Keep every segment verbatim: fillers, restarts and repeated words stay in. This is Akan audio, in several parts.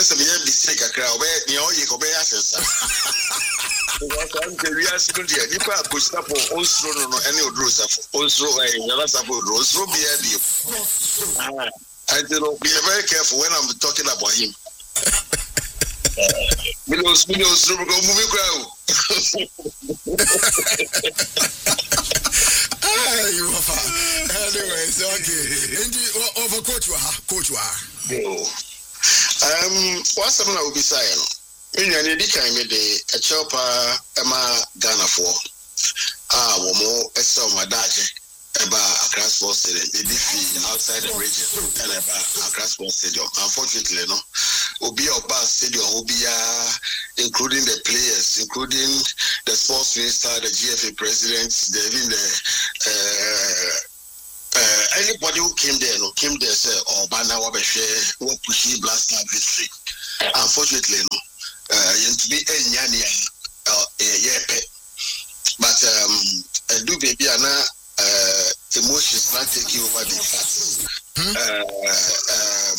some year mistake a crowd where you know you go by us. We are still there. You can't push up also no any of those also a Yalasapo Rose Robbie. I don't know, be very careful when I'm talking about him. Milos, Milos, go movie crowd. Ah, you are anyways, okay. And you over coach you are, coach you are. Um, what's something I will be saying? In any time, a chopper, Emma Ghana for ah, one more, a song, my dad. About Accra Sports Stadium, maybe outside the region, and about Accra Sports Stadium. Unfortunately, no, Obi Oba Stadium, Obi, including the players, including the sports minister, the G F A president, the even the uh, uh, anybody who came there, no, came there say, oh, Bana Wabeshe, what pushy blast out history. Unfortunately, no, uh, to be a nyani, uh, yeah, but um, I do baby ana. Uh, emotions not taking over the facts. Hmm? Uh, um,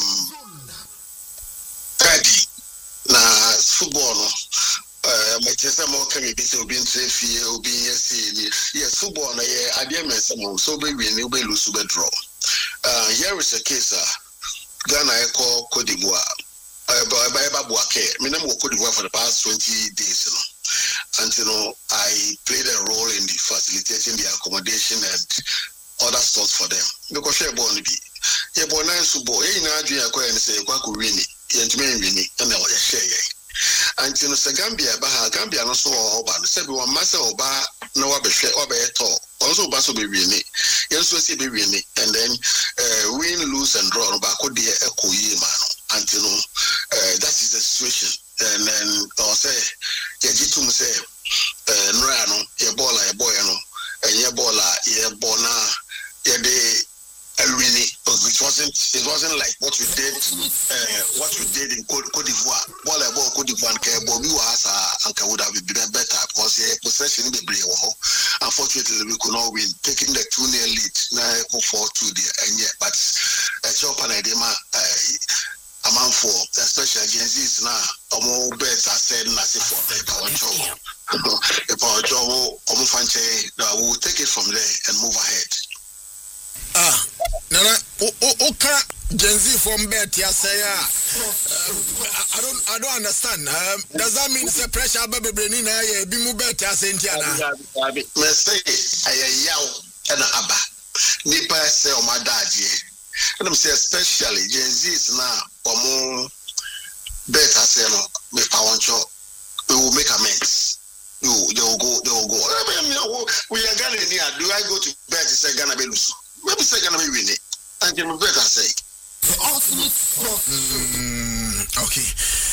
Eddie, na football, no. Uh, my sister more can be so being safe here, or being yes, football, I dare me some so be we will lose to draw. Uh, here is a case, uh, Ghana I call Cote d'Ivoire. Uh, by Babuake, minimum Cote d'Ivoire for the past twenty days, you know. And you know, I played a role in the facilitating the accommodation and other stuff for them. Because you're born to be, you're born and so boy, you know, you are going to say, Quakurini, and to me, and I was a share. And you know, Gambia, Baha, Gambia, no so over, said one master or bar, no other share or bear talk. Also, Basso be really, yes, we see be really, and then uh, win, lose, and draw, but could be a cool man. And you know, uh, that is the situation. And then I'll say, Yajitum say, Nrano, Ebola, Eboyano, and Ebola, Ebona, Yade, Elwini. It wasn't, it wasn't like what we did, uh, what we did in Cote d'Ivoire. Bola, Ebo, Cote d'Ivoire, and Bobi was a would have been better because the possession in the Brio. Unfortunately, we could not win, taking the two nil lead, now four two there, and yet, but a chop and idema. A man for especially agencies now, a more bets are said, and I say for the power job. The power job, we will take it from there and move ahead. Ah, Nana, okay, Gen Z from bet, yes, I don't, I don't understand. Um, does that mean the pressure, baby, Brenina, be move bet, yes, in Tiana? Mistake, I yell and a abba. Nipa say, oh, my dad, yeah. And I'm saying, especially Gen Z is now, or more better, say, no, with power job, we will make amends. You, they will go, they will go. We are Ghana here. Do I go to bed to say Ghana be lose? Maybe say Ghana be winning. And you better say. The ultimate. Mm, okay.